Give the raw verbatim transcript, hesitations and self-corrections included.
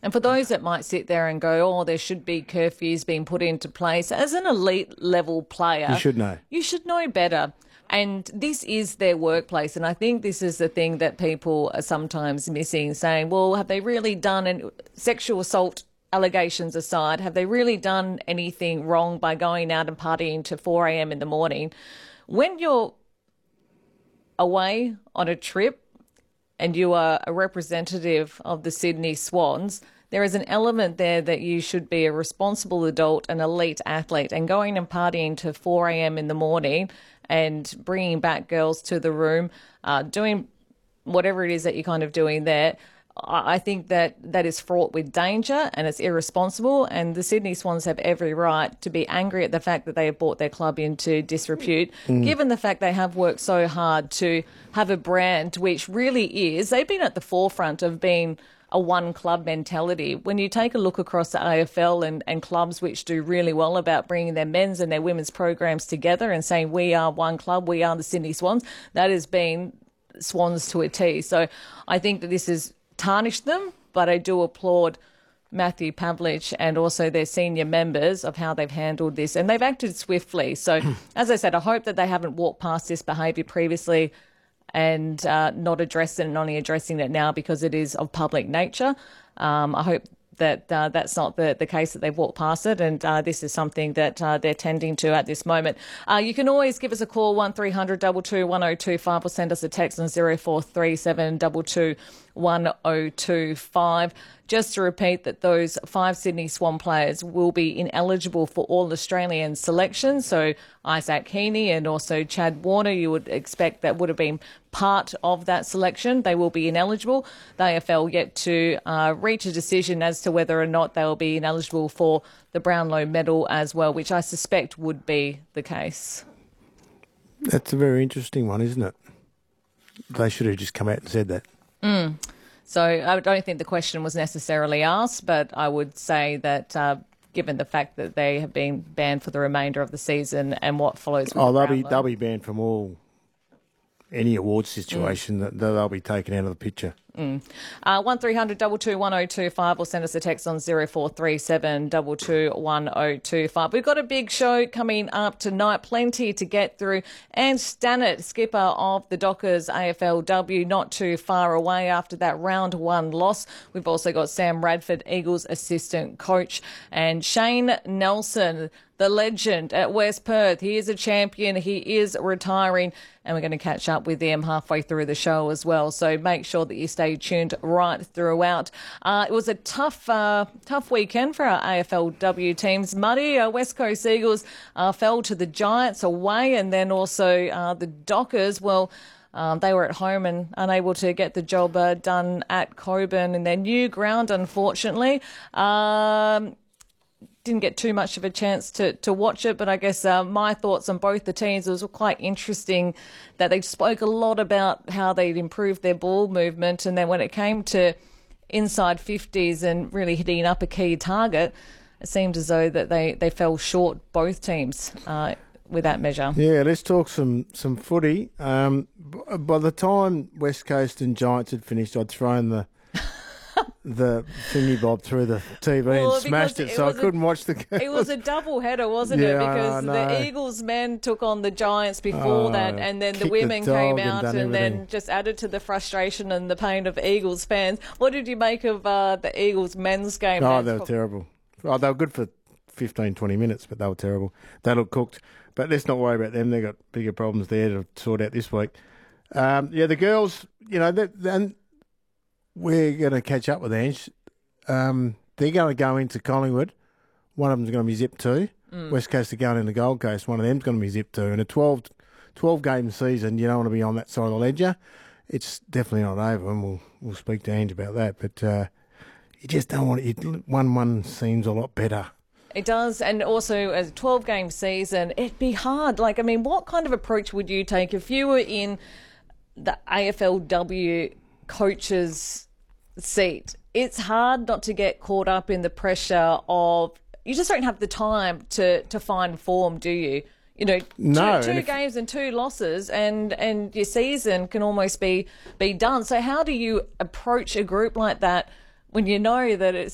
And for those that might sit there and go, oh, there should be curfews being put into place, as an elite level player, You should know. You should know better. And this is their workplace. And I think this is the thing that people are sometimes missing, saying, well, have they really done, and sexual assault allegations aside, have they really done anything wrong by going out and partying to four a.m. in the morning? When you're away on a trip and you are a representative of the Sydney Swans, there is an element there that you should be a responsible adult, an elite athlete, and going and partying to four a.m. in the morning and bringing back girls to the room, uh, doing whatever it is that you're kind of doing there. I think that that is fraught with danger and it's irresponsible, and the Sydney Swans have every right to be angry at the fact that they have brought their club into disrepute, mm. given the fact they have worked so hard to have a brand which really is, they've been at the forefront of being a one-club mentality. When you take a look across the A F L and, and clubs which do really well about bringing their men's and their women's programs together and saying we are one club, we are the Sydney Swans, that has been Swans to a T. So I think that this is tarnished them, but I do applaud Matthew Pavlich and also their senior members of how they've handled this, and they've acted swiftly. So, as I said, I hope that they haven't walked past this behaviour previously and uh, not addressed it and only addressing it now because it is of public nature. Um, I hope that uh, that's not the, the case, that they've walked past it, and uh, this is something that uh, they're tending to at this moment. Uh, you can always give us a call, one three hundred two two one oh two five, or send us a text on zero four three seven two two one oh two five. Just to repeat that those five Sydney Swan players will be ineligible for all Australian selections. So Isaac Heaney and also Chad Warner, you would expect that would have been part of that selection. They will be ineligible. The A F L yet to uh, reach a decision as to whether or not they will be ineligible for the Brownlow medal as well, which I suspect would be the case. That's a very interesting one, isn't it? They should have just come out and said that. Mm. So I don't think the question was necessarily asked, but I would say that uh, given the fact that they have been banned for the remainder of the season and what follows with Oh, the they'll be, Brownlow, they'll be banned from all any award situation. Mm. that They'll be taken out of the picture. Mm. Uh, one three hundred two two one oh two five, or send us a text on zero four three seven two two one oh two five. We've got a big show coming up tonight, plenty to get through. And Stannard, skipper of the Dockers A F L W, not too far away after that round one loss. We've also got Sam Radford, Eagles assistant coach, and Shane Nelson, the legend at West Perth. He is a champion. He is retiring, and we're going to catch up with him halfway through the show as well. So make sure that you stay tuned right throughout. Uh, it was a tough, uh, tough weekend for our A F L W teams. Muddy, uh, West Coast Eagles uh, fell to the Giants away, and then also uh, the Dockers, well, Um, they were at home and unable to get the job uh, done at Coburn in their new ground, unfortunately. Um, didn't get too much of a chance to, to watch it, but I guess uh, my thoughts on both the teams, it was quite interesting that they spoke a lot about how they'd improved their ball movement, and then when it came to inside fifties and really hitting up a key target, it seemed as though that they, they fell short, both teams, uh, with that measure. Yeah, let's talk some, some footy. Um, b- by the time West Coast and Giants had finished, I'd thrown the the thingy bob through the T V well, and smashed it, it so I couldn't a, watch the game. It was a double header, wasn't yeah, it? Because the Eagles men took on the Giants before oh, that, and then the women the came out and, and then just added to the frustration and the pain of Eagles fans. What did you make of uh, the Eagles men's game? Oh, they were terrible. Oh, they were good for fifteen, twenty minutes, but they were terrible. They looked cooked. But let's not worry about them. They've got bigger problems there to sort out this week. Um, yeah, the girls, you know, then we're going to catch up with Ange. Um, they're going to go into Collingwood. One of them's going to be zip two. Mm. West Coast are going into Gold Coast. One of them's going to be zip two. In a twelve, twelve game season, you don't want to be on that side of the ledger. It's definitely not over, and we'll we'll speak to Ange about that. But uh, you just don't want it. one one seems a lot better. It does, and also as a twelve-game season, it'd be hard. Like, I mean, what kind of approach would you take if you were in the A F L W coach's seat? It's hard not to get caught up in the pressure of, you just don't have the time to, to find form, do you? You know, no, two, two if... games and two losses, and, and your season can almost be, be done. So how do you approach a group like that when you know that it's